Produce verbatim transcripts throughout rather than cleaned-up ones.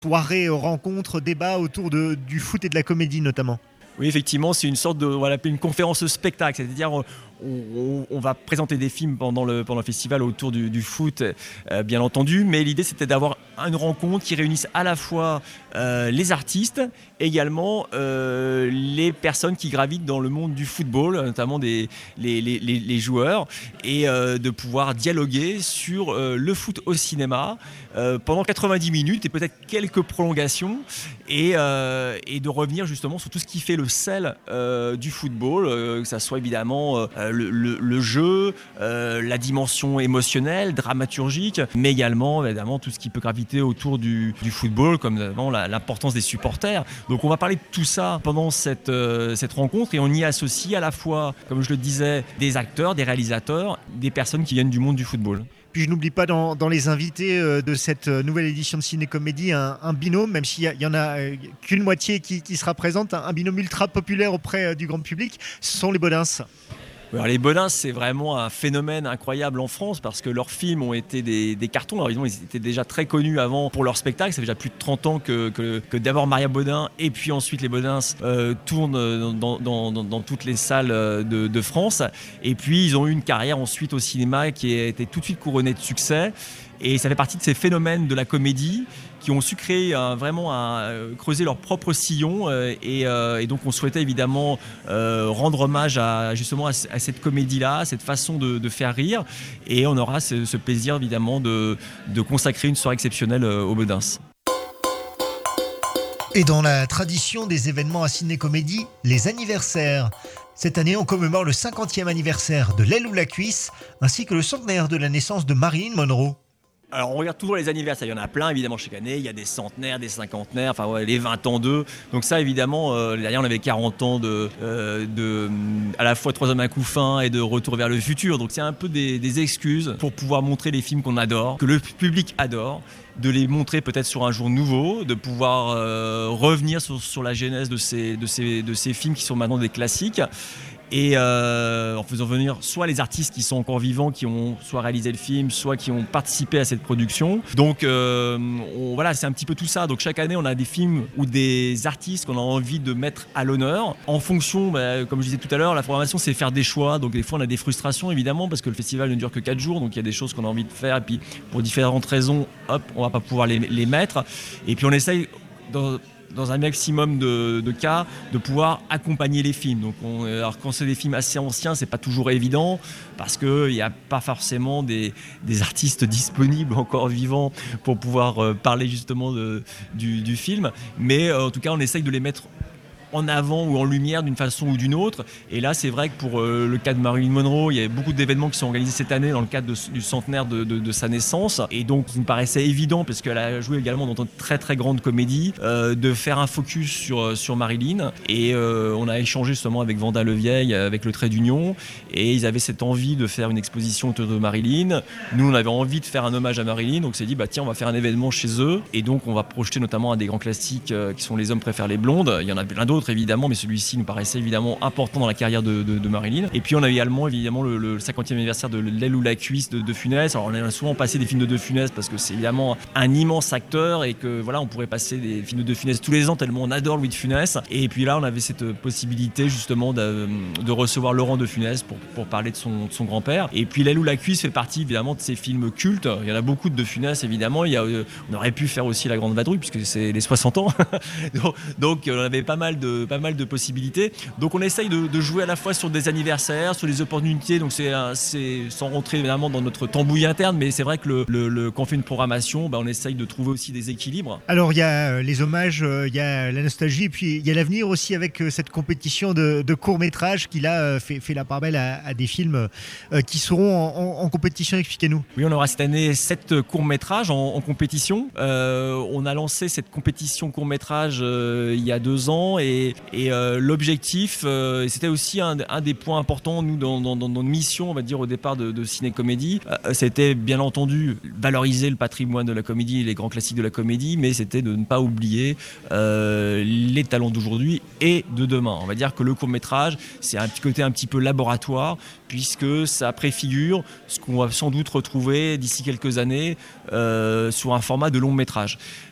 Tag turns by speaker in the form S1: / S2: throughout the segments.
S1: soirée, rencontre, débat autour de, du foot et de la comédie notamment.
S2: Oui, effectivement, c'est une sorte de, on va l'appeler une conférence spectacle, c'est-à-dire on, on, on va présenter des films pendant le, pendant le festival autour du, du foot, euh, bien entendu, mais l'idée c'était d'avoir une rencontre qui réunisse à la fois euh, les artistes, également euh, les personnes qui gravitent dans le monde du football, notamment des, les, les, les, les joueurs, et euh, de pouvoir dialoguer sur euh, le foot au cinéma euh, pendant quatre-vingt-dix minutes et peut-être quelques prolongations, et, euh, et de revenir justement sur tout ce qui fait le sel euh, du football, euh, que ça soit évidemment euh, le, le, le jeu, euh, la dimension émotionnelle, dramaturgique, mais également évidemment tout ce qui peut graviter autour du, du football, comme évidemment la, l'importance des supporters. Donc on va parler de tout ça pendant cette, euh, cette rencontre, et on y associe à la fois, comme je le disais, des acteurs, des réalisateurs, des personnes qui viennent du monde du football.
S1: Puis je n'oublie pas dans, dans les invités euh, de cette nouvelle édition de Ciné Comédie un, un binôme, même s'il y, y en a euh, qu'une moitié qui, qui sera présente, un, un binôme ultra populaire auprès euh, du grand public, ce sont les Bodens.
S2: Alors les Bodens, c'est vraiment un phénomène incroyable en France parce que leurs films ont été des, des cartons. Alors évidemment, ils étaient déjà très connus avant pour leur spectacle. Ça fait déjà plus de trente ans que, que, que d'abord Maria Bodin et puis ensuite les Bodens euh, tournent dans, dans, dans, dans toutes les salles de, de France. Et puis ils ont eu une carrière ensuite au cinéma qui a été tout de suite couronnée de succès. Et ça fait partie de ces phénomènes de la comédie qui ont su créer euh, vraiment un, euh, creuser leur propre sillon euh, et, euh, et donc on souhaitait évidemment euh, rendre hommage à justement à, à cette comédie-là, à cette façon de, de faire rire, et on aura ce, ce plaisir évidemment de, de consacrer une soirée exceptionnelle euh, aux Bodens.
S1: Et dans la tradition des événements à Ciné Comédie, les anniversaires. Cette année, on commémore le cinquantième anniversaire de L'aile ou la cuisse, ainsi que le centenaire de la naissance de Marilyn Monroe.
S2: Alors on regarde toujours les anniversaires, il y en a plein évidemment chaque année, il y a des centenaires, des cinquantenaires, enfin ouais, les vingt ans d'eux. Donc ça évidemment, euh, l'année dernière on avait quarante ans de, euh, de à la fois Trois hommes un coup fin et de Retour vers le futur. Donc c'est un peu des, des excuses pour pouvoir montrer les films qu'on adore, que le public adore, de les montrer peut-être sur un jour nouveau, de pouvoir euh, revenir sur, sur la genèse de ces, de, ces, de ces films qui sont maintenant des classiques. Et euh, en faisant venir soit les artistes qui sont encore vivants, qui ont soit réalisé le film, soit qui ont participé à cette production. Donc euh, on, voilà, c'est un petit peu tout ça. Donc chaque année, on a des films ou des artistes qu'on a envie de mettre à l'honneur. En fonction, bah, comme je disais tout à l'heure, la programmation, c'est faire des choix. Donc des fois, on a des frustrations, évidemment, parce que le festival ne dure que quatre jours. Donc il y a des choses qu'on a envie de faire. Et puis pour différentes raisons, hop, on va pas pouvoir les, les mettre. Et puis on essaye... Dans, dans un maximum de, de cas, de pouvoir accompagner les films. Donc on, alors quand c'est des films assez anciens, c'est pas toujours évident parce qu'il n'y a pas forcément des, des artistes disponibles encore vivants pour pouvoir euh, parler justement de, du, du film. Mais euh, en tout cas, on essaye de les mettre en avant ou en lumière d'une façon ou d'une autre. Et là, c'est vrai que pour euh, le cas de Marilyn Monroe, il y a beaucoup d'événements qui sont organisés cette année dans le cadre de, du centenaire de, de, de sa naissance. Et donc, il me paraissait évident, parce qu'elle a joué également dans une très très grande comédie, euh, de faire un focus sur, sur Marilyn. Et euh, on a échangé justement avec Vanda Levieille, avec le Trait d'Union. Et ils avaient cette envie de faire une exposition autour de Marilyn. Nous, on avait envie de faire un hommage à Marilyn. Donc, on s'est dit, bah, tiens, on va faire un événement chez eux. Et donc, on va projeter notamment un des grands classiques euh, qui sont Les hommes préfèrent les blondes. Il y en a plein d'autres, évidemment, mais celui-ci nous paraissait évidemment important dans la carrière de, de, de Marilyn. Et puis on a également évidemment le, le cinquantième anniversaire de L'aile ou la cuisse de De Funès. Alors on a souvent passé des films de De Funès parce que c'est évidemment un immense acteur et que voilà, on pourrait passer des films de De Funès tous les ans tellement on adore Louis de Funès. Et puis là on avait cette possibilité justement de, de recevoir Laurent De Funès pour, pour parler de son, de son grand-père. Et puis L'aile ou la cuisse fait partie évidemment de ces films cultes. Il y en a beaucoup de De Funès évidemment. Il y a, on aurait pu faire aussi La Grande Vadrouille puisque c'est les soixante ans. donc, donc on avait pas mal de pas mal de possibilités. Donc on essaye de, de jouer à la fois sur des anniversaires, sur les opportunités. Donc c'est, c'est sans rentrer évidemment dans notre tambouille interne, mais c'est vrai que le, le, le, quand on fait une programmation, bah, on essaye de trouver aussi des équilibres.
S1: Alors il y a les hommages, il y a la nostalgie, et puis il y a l'avenir aussi avec cette compétition de, de courts-métrages qui là fait, fait la part belle à, à des films qui seront en, en, en compétition. Expliquez-nous.
S2: Oui, on aura cette année sept courts-métrages en, en compétition. Euh, on a lancé cette compétition courts-métrages euh, il y a deux ans et, et euh, l'objectif, euh, et c'était aussi un, un des points importants nous dans, dans, dans notre mission, on va dire au départ de, de Ciné Comédie, euh, c'était bien entendu valoriser le patrimoine de la comédie et les grands classiques de la comédie, mais c'était de ne pas oublier euh, les talents d'aujourd'hui et de demain. On va dire que le court-métrage, c'est un petit côté un petit peu laboratoire, puisque ça préfigure ce qu'on va sans doute retrouver d'ici quelques années euh, sur un format de long-métrage.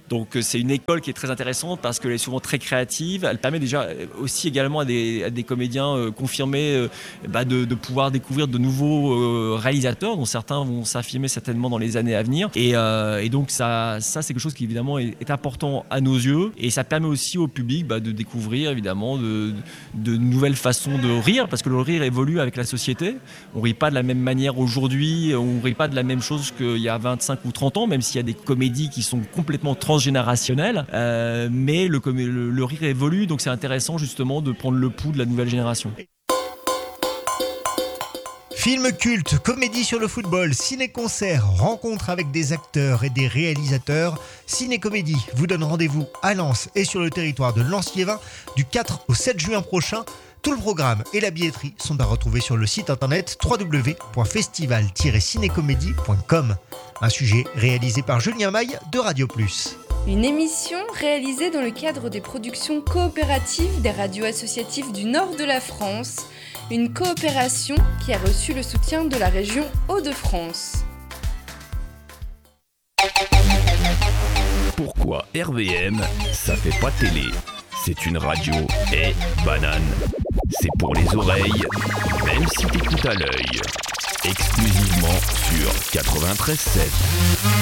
S2: Donc c'est une école qui est très intéressante parce qu'elle est souvent très créative. Elle permet déjà aussi également à des, à des comédiens euh, confirmés euh, bah de, de pouvoir découvrir de nouveaux euh, réalisateurs dont certains vont s'affirmer certainement dans les années à venir. Et, euh, et donc ça, ça c'est quelque chose qui évidemment est, est important à nos yeux. Et ça permet aussi au public bah, de découvrir évidemment de, de nouvelles façons de rire parce que le rire évolue avec la société. On rit pas de la même manière aujourd'hui, on rit pas de la même chose qu'il y a vingt-cinq ou trente ans, même s'il y a des comédies qui sont complètement transgénérationnelles. Euh, mais le, le, le rire évolue, donc c'est intéressant justement de prendre le pouls de la nouvelle génération.
S1: Films cultes, comédie sur le football, ciné-concert, rencontres avec des acteurs et des réalisateurs. Ciné-comédie vous donne rendez-vous à Lens et sur le territoire de Lens-Liévin du quatre au sept juin prochain. Tout le programme et la billetterie sont à retrouver sur le site internet w w w point festival tiret cinécomédie point com. Un sujet réalisé par Julien Maille de Radio Plus.
S3: Une émission réalisée dans le cadre des productions coopératives des radios associatives du nord de la France. Une coopération qui a reçu le soutien de la région Hauts-de-France.
S4: Pourquoi R V M, ça fait pas télé? C'est une radio et banane. C'est pour les oreilles, même si t'écoutes à l'œil. Exclusivement sur quatre-vingt-treize sept.